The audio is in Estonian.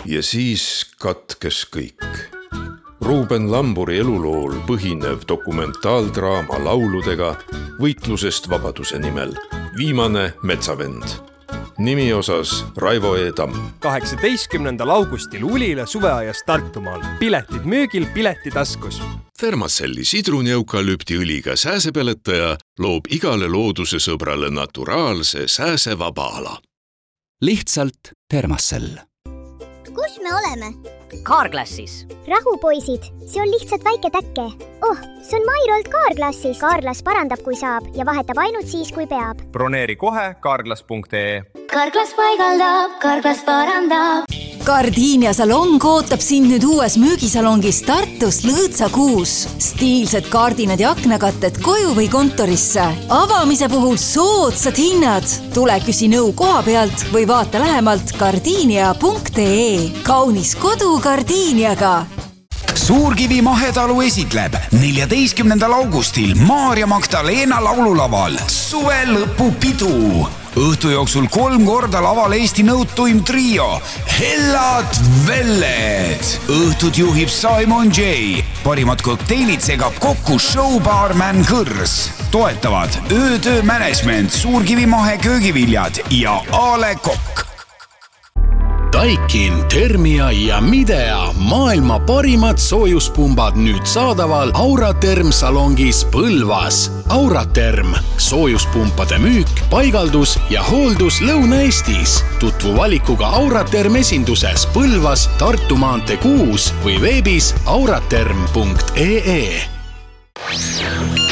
ja siis katkes kõik. Ruuben Lamburi elulool põhinev dokumentaaldraama lauludega võitlusest vabaduse nimel. Viimane metsavend. Nimi osas Raivo E. Tamm. 18. augustil Ulila suveajas Tartumaal. Piletid müügil, pileti taskus. Thermacelli sidruneukalüptiõliga sääsepeletaja loob igale looduse sõbrale naturaalse sääsevaba ala. Lihtsalt Thermacell. Kus me oleme? Kaarklassis. Rahu, poisid, see on lihtsalt väike täkke. Oh, see on Mairolt Kaarklassist. Kaarklas parandab, kui saab ja vahetab ainult siis, kui peab. Broneeri kohe kaarklas.ee. Kaarklas paigaldab, Kaarklas parandab. Gardinia salong ootab sind nüüd uues müügisalongis Tartus Lõõtsakuus. Stiilsed kaardinad ja aknakatted koju või kontorisse. Avamise puhul soodsad hinnad. Tule küsi nõu koha pealt või vaata lähemalt gardinia.ee. Kaunis kodu Gardiniaga. Suurkivi mahetalu esitleb 14. augustil Maarja Magdalena laululaval suve lõpupidu. Õhtu jooksul 3 korda laval Eesti nõutuim trio Hellad Velled. Õhtut juhib Simon J. Parimad kokteilid segab kokku showbaarman Kõrs. Toetavad Öötöö Management, Suurkivi mahe köögiviljad ja Ale Kokk. Daikin, Thermia ja Midea maailma parimad soojuspumbad nüüd saadaval Auraterm salongis Põlvas. Auraterm, soojuspumpade müük, paigaldus ja hooldus Lõuna-Eestis. Tutvu valikuga Auraterm esinduses Põlvas, Tartu maantee 6 või veebis auraterm.ee.